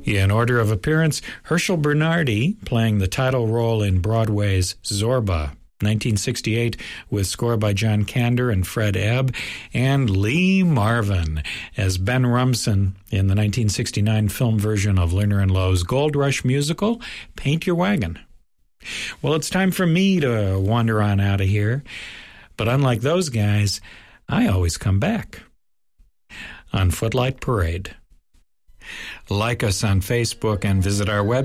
In order of appearance, Herschel Bernardi playing the title role in Broadway's Zorba, 1968, with score by John Kander and Fred Ebb, and Lee Marvin as Ben Rumson in the 1969 film version of Lerner and Loewe's Gold Rush musical, Paint Your Wagon. Well, it's time for me to wander on out of here, but unlike those guys, I always come back on Footlight Parade. Like us on Facebook and visit our website.